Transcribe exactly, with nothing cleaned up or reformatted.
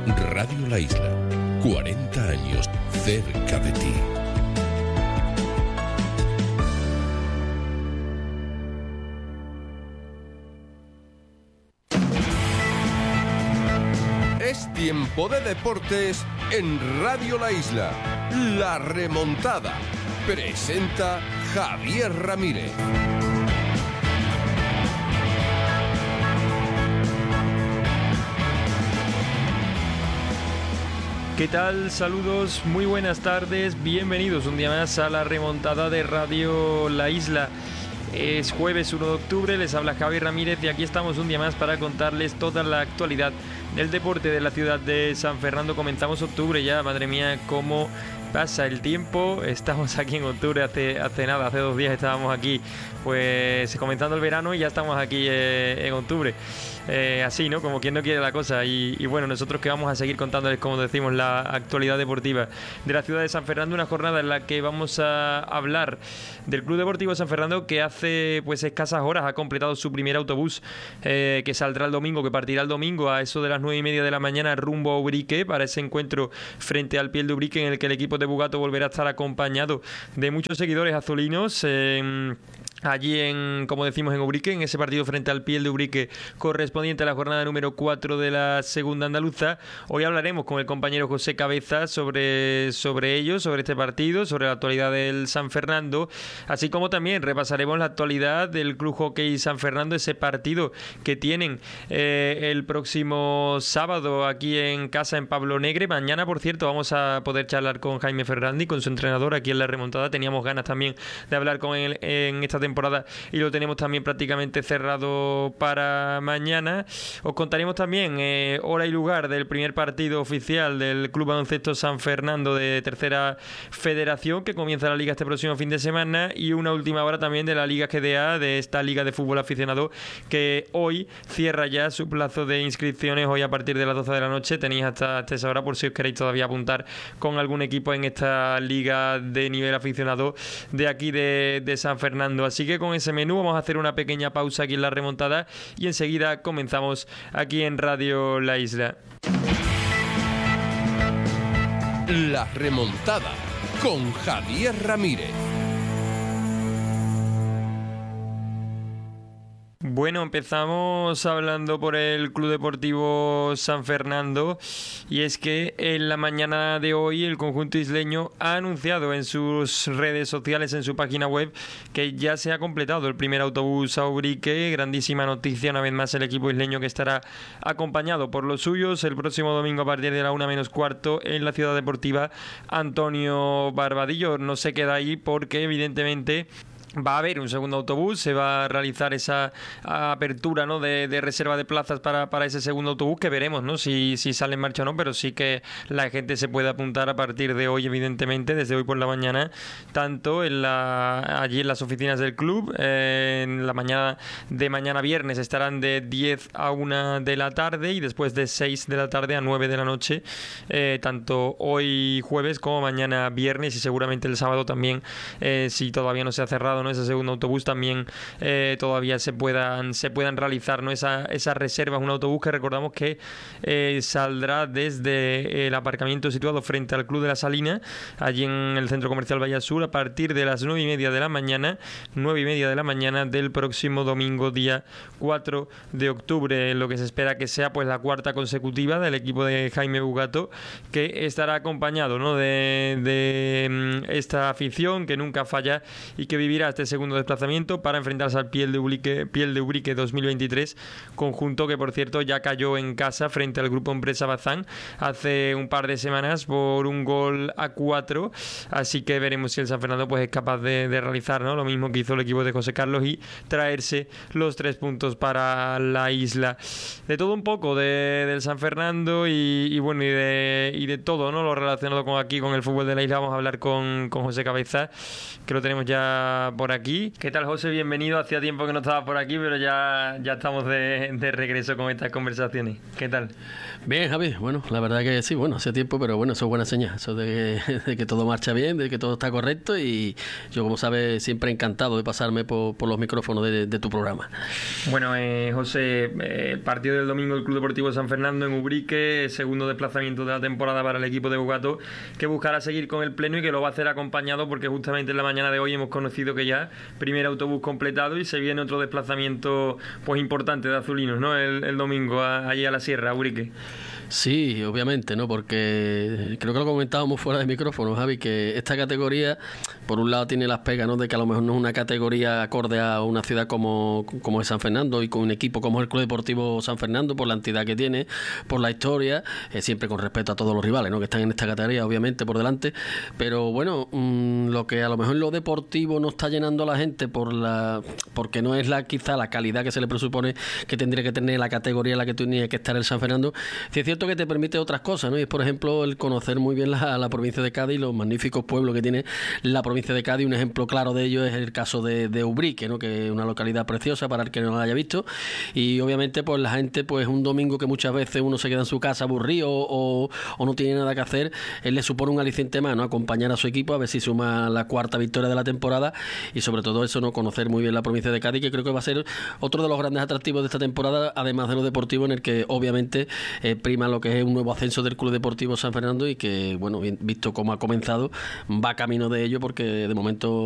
Radio La Isla, cuarenta años cerca de ti. Es tiempo de deportes en Radio La Isla. La remontada. Presenta Javier Ramírez. ¿Qué tal? Saludos, muy buenas tardes, bienvenidos un día más a la remontada de Radio La Isla. Es jueves uno de octubre, les habla Javier Ramírez y aquí estamos un día más para contarles toda la actualidad del deporte de la ciudad de San Fernando. Comenzamos octubre ya, madre mía, cómo pasa el tiempo. Estamos aquí en octubre, hace, hace nada, hace dos días estábamos aquí pues comenzando el verano y ya estamos aquí eh, en octubre. Eh, así, ¿no? Como quien no quiere la cosa. Y, y bueno, nosotros que vamos a seguir contándoles, como decimos, la actualidad deportiva de la ciudad de San Fernando, una jornada en la que vamos a hablar del Club Deportivo San Fernando, que hace pues escasas horas ha completado su primer autobús, eh, que saldrá el domingo, que partirá el domingo a eso de las nueve y media de la mañana rumbo a Ubrique, para ese encuentro frente al Piel de Ubrique, en el que el equipo de Bugato volverá a estar acompañado de muchos seguidores azulinos. Eh, Allí en, como decimos, en Ubrique, en ese partido frente al Piel de Ubrique correspondiente a la jornada número cuatro de la segunda andaluza. Hoy hablaremos con el compañero José Cabeza sobre, sobre ello, sobre este partido, sobre la actualidad del San Fernando, así como también repasaremos la actualidad del Club Hockey San Fernando, ese partido que tienen eh, el próximo sábado aquí en casa en Pablo Negre. Mañana, por cierto, vamos a poder charlar con Jaime Ferrandi, con su entrenador aquí en la remontada. Teníamos ganas también de hablar con él en esta temporada y lo tenemos también prácticamente cerrado para mañana. Os contaremos también eh, hora y lugar del primer partido oficial del Club Baloncesto San Fernando de Tercera Federación, que comienza la liga este próximo fin de semana, y una última hora también de la Liga G D A, de esta liga de fútbol aficionado, que hoy cierra ya su plazo de inscripciones. Hoy a partir de las doce de la noche tenéis hasta, hasta esa hora por si os queréis todavía apuntar con algún equipo en esta liga de nivel aficionado de aquí de, de San Fernando. Así que con ese menú vamos a hacer una pequeña pausa aquí en la remontada y enseguida comenzamos aquí en Radio La Isla. La remontada con Javier Ramírez. Bueno, empezamos hablando por el Club Deportivo San Fernando, y es que en la mañana de hoy el conjunto isleño ha anunciado en sus redes sociales, en su página web, que ya se ha completado el primer autobús a Ubrique. Grandísima noticia, una vez más el equipo isleño, que estará acompañado por los suyos el próximo domingo a partir de la una menos cuarto en la ciudad deportiva Antonio Barbadillo. No se queda ahí porque evidentemente va a haber un segundo autobús, se va a realizar esa apertura, ¿no?, de, de reserva de plazas para, para ese segundo autobús, que veremos, ¿no?, si, si sale en marcha o no, pero sí que la gente se puede apuntar a partir de hoy, evidentemente, desde hoy por la mañana, tanto en la, allí en las oficinas del club. Eh, en la mañana de mañana viernes estarán de diez a una de la tarde y después de seis de la tarde a nueve de la noche, eh, tanto hoy jueves como mañana viernes, y seguramente el sábado también, eh, si todavía no se ha cerrado, ¿no?, ese segundo autobús, también eh, todavía se puedan se puedan realizar, ¿no?, esa, esas reservas. Un autobús que recordamos que eh, saldrá desde el aparcamiento situado frente al Club de la Salina, allí en el Centro Comercial Valle Sur, a partir de las nueve y media de la mañana, nueve y media de la mañana del próximo domingo, día cuatro de octubre, lo que se espera que sea pues la cuarta consecutiva del equipo de Jaime Bugato, que estará acompañado, ¿no?, de, de esta afición que nunca falla y que vivirá este segundo desplazamiento para enfrentarse al Piel de Ubrique, Piel de Ubrique dos mil veintitrés, conjunto que por cierto ya cayó en casa frente al Grupo Empresa Bazán hace un par de semanas por un gol a cuatro, así que veremos si el San Fernando pues es capaz de, de realizar, ¿no?, lo mismo que hizo el equipo de José Carlos y traerse los tres puntos para la isla. De todo un poco de, del San Fernando y, y bueno y de, y de todo, ¿no?, lo relacionado con aquí con el fútbol de la isla. Vamos a hablar con, con José Cabeza, que lo tenemos ya por por aquí. ¿Qué tal, José? Bienvenido. Hacía tiempo que no estaba por aquí, pero ya, ya estamos de, de regreso con estas conversaciones. ¿Qué tal? Bien, Javi. Bueno, la verdad que sí, bueno, hace tiempo, pero bueno, eso es buena señal. Eso de que, de que todo marcha bien, de que todo está correcto, y yo, como sabes, siempre encantado de pasarme por, por los micrófonos de, de tu programa. Bueno, eh, José, eh, el partido del domingo del Club Deportivo San Fernando en Ubrique, segundo desplazamiento de la temporada para el equipo de Bugato, que buscará seguir con el pleno y que lo va a hacer acompañado, porque justamente en la mañana de hoy hemos conocido que ya primer autobús completado y se viene otro desplazamiento pues importante de azulinos, ¿no? El, el domingo a, allí a la Sierra, a Ubrique. Sí, obviamente, ¿no? Porque creo que lo comentábamos fuera de micrófono, Javi, que esta categoría, por un lado, tiene las pegas, ¿no? De que a lo mejor no es una categoría acorde a una ciudad como, como es San Fernando, y con un equipo como el Club Deportivo San Fernando, por la entidad que tiene, por la historia, eh, siempre con respeto a todos los rivales, ¿no? Que están en esta categoría, obviamente, por delante. Pero bueno, mmm, lo que a lo mejor en lo deportivo no está llenando a la gente por la porque no es la quizá la calidad que se le presupone que tendría que tener la categoría en la que tenía que estar el San Fernando. Sí, es cierto que te permite otras cosas, ¿no? Y es, por ejemplo, el conocer muy bien la, la provincia de Cádiz, los magníficos pueblos que tiene la provincia de Cádiz. Un ejemplo claro de ello es el caso de, de Ubrique, ¿no? Que es una localidad preciosa para el que no la haya visto. Y obviamente, pues la gente, pues un domingo que muchas veces uno se queda en su casa aburrido o, o no tiene nada que hacer, él le supone un aliciente más, ¿no? Acompañar a su equipo a ver si suma la cuarta victoria de la temporada, y sobre todo eso, ¿no? Conocer muy bien la provincia de Cádiz, que creo que va a ser otro de los grandes atractivos de esta temporada, además de lo deportivo, en el que obviamente eh, prima lo que es un nuevo ascenso del Club Deportivo San Fernando, y que, bueno, visto cómo ha comenzado, va camino de ello, porque de momento